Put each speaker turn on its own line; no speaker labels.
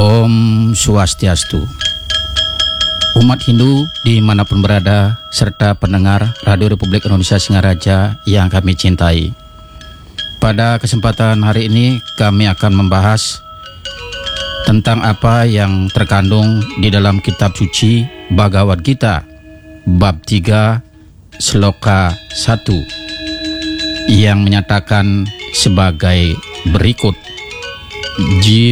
Om Swastiastu. Umat Hindu dimanapun berada, serta pendengar Radio Republik Indonesia Singaraja yang kami cintai. Pada kesempatan hari ini kami akan membahas tentang apa yang terkandung di dalam kitab suci Bhagavad Gita, bab 3, sloka 1, yang menyatakan sebagai berikut.